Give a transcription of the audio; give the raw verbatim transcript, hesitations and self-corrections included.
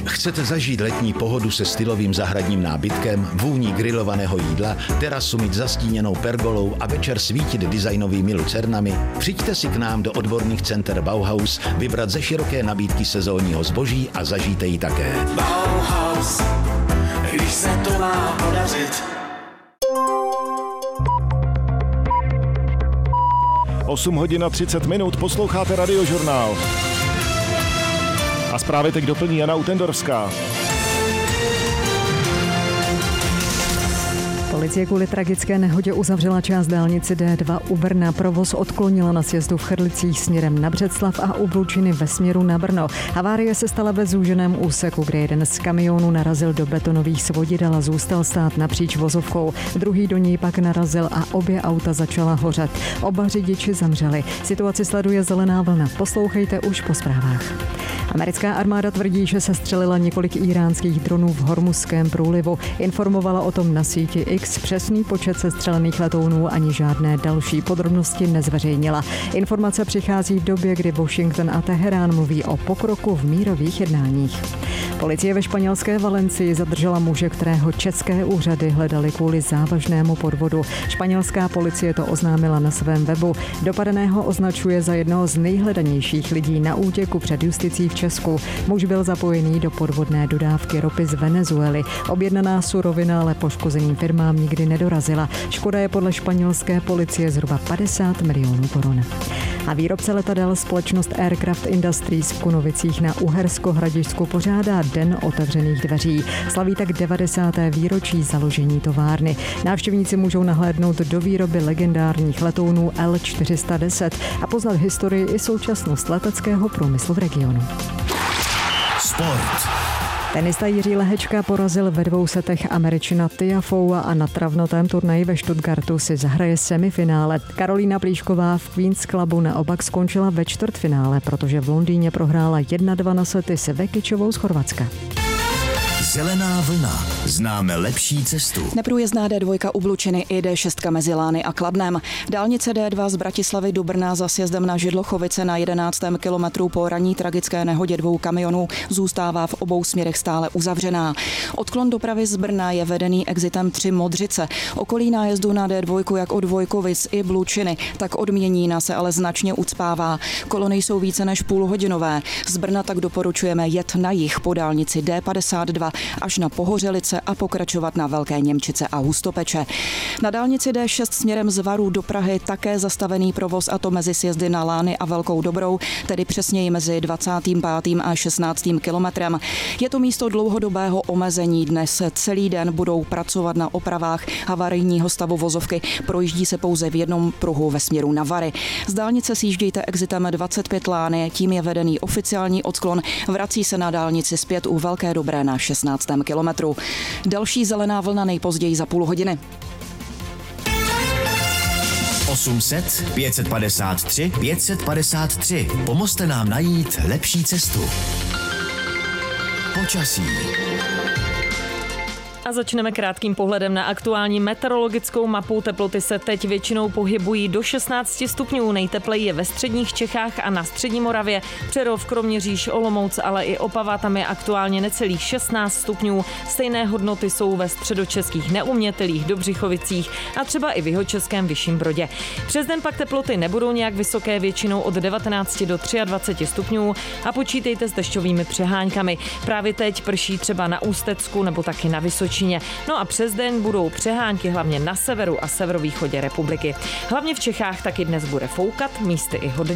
Chcete zažít letní pohodu se stylovým zahradním nábytkem, vůní grilovaného jídla, terasu mít zastíněnou pergolou a večer svítit designovými lucernami? Přijďte si k nám do odborných center Bauhaus, vybrat ze široké nabídky sezónního zboží a zažijte ji také. Bauhaus, když se to má podařit. osm hodin a třicet minut, posloucháte Radiožurnál. A zprávy teď doplní Jana Utendorská. Policie kvůli tragické nehodě uzavřela část dálnice D dva u Brna. Provoz odklonila na sjezdu v Chrlicích směrem na Břeclav a u Blučiny ve směru na Brno. Havárie se stala ve zúženém úseku, kde jeden z kamionů narazil do betonových svodidel a zůstal stát napříč vozovkou. Druhý do něj pak narazil a obě auta začala hořet. Oba řidiči zemřeli. Situaci sleduje Zelená vlna. Poslouchejte už po zprávách. Americká armáda tvrdí, že se střelila několik íránských dronů v Hormuzském průlivu. Informovala o tom na síti X. Přesný počet sestřelených letounů ani žádné další podrobnosti nezveřejnila. Informace přichází v době, kdy Washington a Teherán mluví o pokroku v mírových jednáních. Policie ve španělské Valencii zadržela muže, kterého české úřady hledali kvůli závažnému podvodu. Španělská policie to oznámila na svém webu. Dopadeného označuje za jednoho z nejhledanějších lidí na útěku před justicí v Česku. Muž byl zapojený do podvodné dodávky ropy z Venezuely. Objednaná surovina ale poškozeným firmám nikdy nedorazila. Škoda je podle španělské policie zhruba padesát milionů korun. A výrobce letadel společnost Aircraft Industries v Kunovicích na Uhersko-Hradišťsku pořádá Den otevřených dveří. Slaví tak devadesáté výročí založení továrny. Návštěvníci můžou nahlédnout do výroby legendárních letounů L čtyři sta deset a poznat historii i současnost leteckého průmyslu v regionu. Sport. Tenista Jiří Lehečka porazil ve dvou setech Američana Tiafoea a na travnatém turnaji ve Stuttgartu si zahraje semifinále. Karolína Plíšková v Queen's Clubu naopak skončila ve čtvrtfinále, protože v Londýně prohrála jedna dva na sety se Vekičovou z Chorvatska. Zelená vlna. Známe lepší cestu. Neprůjezdná D dva u Blučiny i D šest mezi Lány a Kladnem. Dálnice D dva z Bratislavy do Brna za sjezdem na Židlochovice na jedenáctém kilometru po ranní tragické nehodě dvou kamionů zůstává v obou směrech stále uzavřená. Odklon dopravy z Brna je vedený exitem tři Modřice. Okolí nájezdu na D dva jak od Vojkovic i Blučiny, tak od Měnína se ale značně ucpává. Kolony jsou více než půlhodinové. Z Brna tak doporučujeme jet na jih po dálnici D padesát dva až na Pohořelice a pokračovat na Velké Němčice a Hustopeče. Na dálnici D šest směrem z Varů do Prahy také zastavený provoz, a to mezi sjezdy na Lány a Velkou Dobrou, tedy přesněji mezi dvacátým pátým a šestnáctým kilometrem. Je to místo dlouhodobého omezení. Dnes celý den budou pracovat na opravách havarijního stavu vozovky. Projíždí se pouze v jednom pruhu ve směru na Vary. Z dálnice sjíždějte exitem dvacet pět Lány, tím je vedený oficiální odklon. Vrací se na dálnici zpět u Velké Dobré na šestnáctém kilometru. Další zelená vlna nejpozději za půl hodiny. osm set, pět set padesát tři, pět set padesát tři. Pomozte nám najít lepší cestu. Počasí. A začneme krátkým pohledem na aktuální meteorologickou mapu. Teploty se teď většinou pohybují do šestnáct stupňů. Nejtepleji je ve středních Čechách a na střední Moravě. Přerov, Kroměříž, Olomouc, ale i Opava, tam je aktuálně necelých šestnáct stupňů. Stejné hodnoty jsou ve středočeských Neumětelích, Dobřichovicích a třeba i v jihočeském Vyšším Brodě. Přes den pak teploty nebudou nějak vysoké, většinou od devatenáct do dvacet tři stupňů a počítejte s dešťovými přeháňkami. Právě teď prší třeba na Ústecku nebo taky na Vysočině. No a přes den budou přehánky hlavně na severu a severovýchodě republiky. Hlavně v Čechách taky dnes bude foukat, místy i hodně.